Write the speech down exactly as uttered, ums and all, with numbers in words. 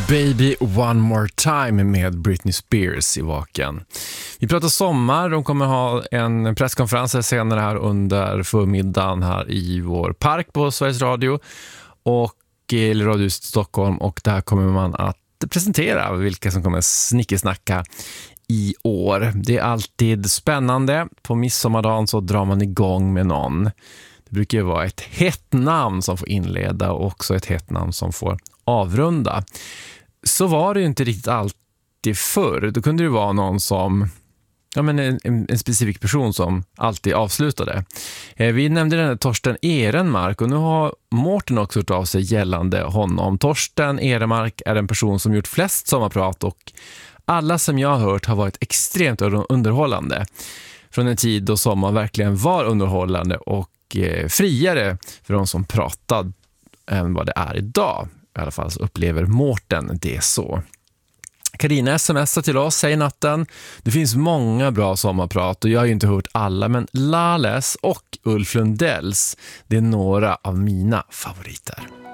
Baby One More Time med Britney Spears i Vaken. Vi pratar sommar, de kommer ha en presskonferens senare här under förmiddagen här i vår park på Sveriges Radio och i Radiohuset i Stockholm, och där kommer man att presentera vilka som kommer snickesnacka i år. Det är alltid spännande. På midsommardagen så drar man igång med någon. Det brukar ju vara ett hett namn som får inleda och också ett hett namn som får avrunda. Så var det ju inte riktigt alltid förr. Då kunde det vara någon som, ja men en, en specifik person som alltid avslutade. Eh, vi nämnde den här Torsten Ehrenmark, och nu har Mårten också hört av sig gällande honom. Torsten Ehrenmark är en person som gjort flest sommarprat, och alla som jag har hört har varit extremt underhållande. Från en tid då sommar verkligen var underhållande och eh, friare för de som pratade än vad det är idag. I alla fall så upplever Mårten det så. Carina smsar till oss, säger natten. Det finns många bra sommarprat och jag har ju inte hört alla, men Lales och Ulf Lundells, det är några av mina favoriter.